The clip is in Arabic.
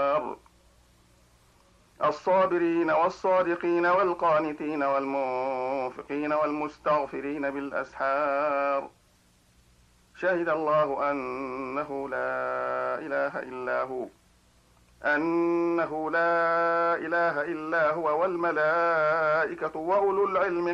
الصابرين والصادقين والقانتين والمنفقين والمستغفرين بالأسحار. شهد الله أنه لا إله إلا هو والملائكة وأولو العلم